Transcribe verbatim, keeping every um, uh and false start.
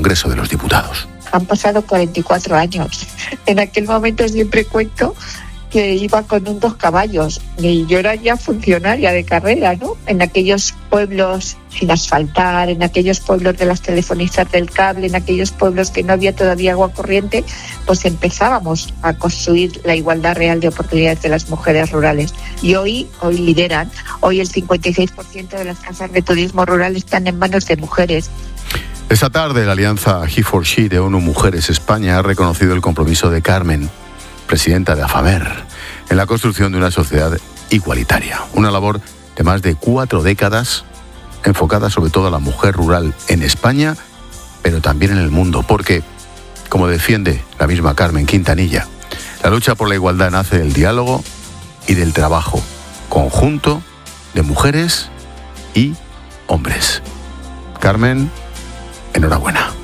Congreso de los Diputados. Han pasado cuarenta y cuatro años. En aquel momento siempre cuento que iba con un dos caballos y yo era ya funcionaria de carrera, ¿no? En aquellos pueblos sin asfaltar, en aquellos pueblos de las telefonistas del cable, en aquellos pueblos que no había todavía agua corriente, pues empezábamos a construir la igualdad real de oportunidades de las mujeres rurales. Y hoy, hoy lideran, hoy el cincuenta y seis por ciento de las casas de turismo rural están en manos de mujeres. Esta tarde la alianza He for She de ONU Mujeres España ha reconocido el compromiso de Carmen, presidenta de AFAMER, en la construcción de una sociedad igualitaria. Una labor de más de cuatro décadas enfocada sobre todo a la mujer rural en España, pero también en el mundo, porque, como defiende la misma Carmen Quintanilla, la lucha por la igualdad nace del diálogo y del trabajo conjunto de mujeres y hombres. Carmen, enhorabuena.